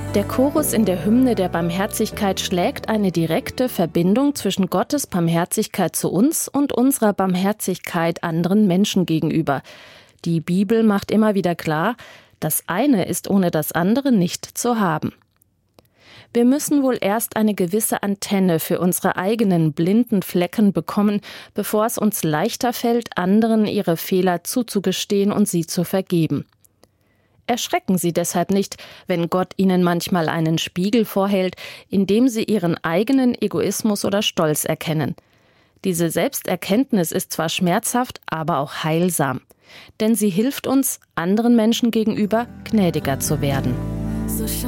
Der Chorus in der Hymne der Barmherzigkeit schlägt eine direkte Verbindung zwischen Gottes Barmherzigkeit zu uns und unserer Barmherzigkeit anderen Menschen gegenüber. Die Bibel macht immer wieder klar, das eine ist ohne das andere nicht zu haben. Wir müssen wohl erst eine gewisse Antenne für unsere eigenen blinden Flecken bekommen, bevor es uns leichter fällt, anderen ihre Fehler zuzugestehen und sie zu vergeben. Erschrecken Sie deshalb nicht, wenn Gott Ihnen manchmal einen Spiegel vorhält, in dem Sie Ihren eigenen Egoismus oder Stolz erkennen. Diese Selbsterkenntnis ist zwar schmerzhaft, aber auch heilsam. Denn sie hilft uns, anderen Menschen gegenüber gnädiger zu werden. So